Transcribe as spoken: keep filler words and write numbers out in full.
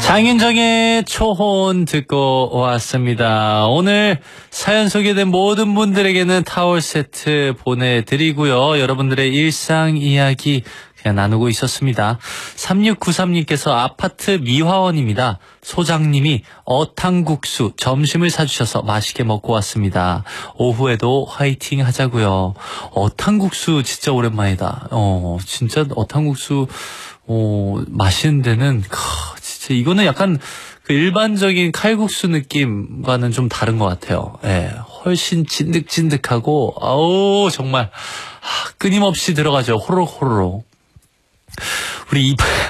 장윤정의 초혼 듣고 왔습니다. 오늘 사연 소개된 모든 분들에게는 타월 세트 보내드리고요. 여러분들의 일상 이야기 그냥 나누고 있었습니다. 삼육구삼님께서 아파트 미화원입니다. 소장님이 어탕국수 점심을 사주셔서 맛있게 먹고 왔습니다. 오후에도 화이팅 하자고요. 어탕국수 진짜 오랜만이다. 어, 진짜 어탕국수 어, 맛있는 데는 크, 진짜 이거는 약간 그 일반적인 칼국수 느낌과는 좀 다른 것 같아요. 예, 훨씬 찐득찐득하고 아우 정말 하, 끊임없이 들어가죠. 호로록 호로록. 우리 이